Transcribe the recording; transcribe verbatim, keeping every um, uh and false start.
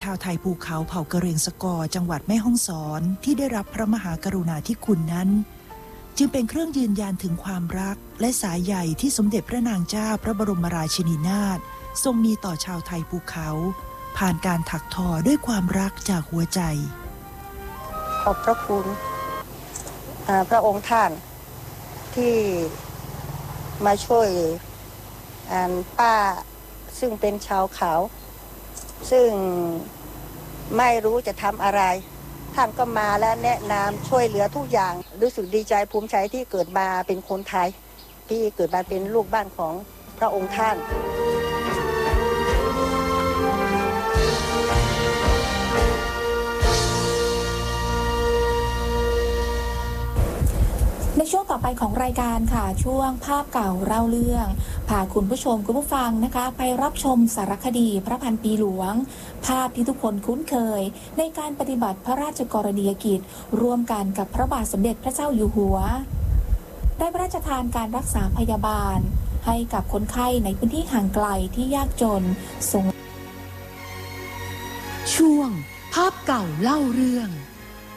าวไทยภูเขาเผ่ากะเหรี่ยงสกอร์จังหวัดแม่ฮ่องสอนที่ได้รับพระมหากรุณาธิคุณนั้นจึงเป็นเครื่องยืนยันถึงความรักและสายใยที่สมเด็จพระนางเจ้าพระบรมราชินีนาถทรงมีต่อชาวไทยภูเขาผ่านการถักทอด้วยความรักจากหัวใจขอบพระคุณพระองค์ท่านที่มาช่วยป้าซึ่งเป็นชาวเขาซึ่งไม่รู้จะทำอะไรท่านก็มาและแนะนำช่วยเหลือทุกอย่างรู้สึกดีใจภูมิใจที่เกิดมาเป็นคนไทยที่เกิดมาเป็นลูกบ้านของพระองค์ท่านในช่วงต่อไปของรายการค่ะช่วงภาพเก่าเล่าเรื่องพาคุณผู้ชมคุณผู้ฟังนะคะไปรับชมสารคดีพระพันปีหลวงภาพที่ทุกคนคุ้นเคยในการปฏิบัติพระราชกรณียกิจร่วมกันกับพระบาทสมเด็จพระเจ้าอยู่หัวได้พระราชทานการรักษาพยาบาลให้กับคนไข้ในพื้นที่ห่างไกลที่ยากจนส่งช่วงภาพเก่าเล่าเรื่อง